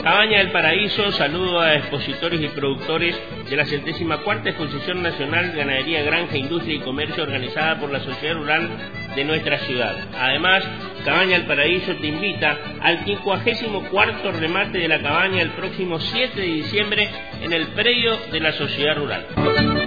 Cabaña del Paraíso, saludo a expositores y productores de la 74ª Exposición Nacional de Ganadería, Granja, Industria y Comercio organizada por la Sociedad Rural de nuestra ciudad. Además, Cabaña del Paraíso te invita al 54º remate de la cabaña el próximo 7 de diciembre en el predio de la Sociedad Rural.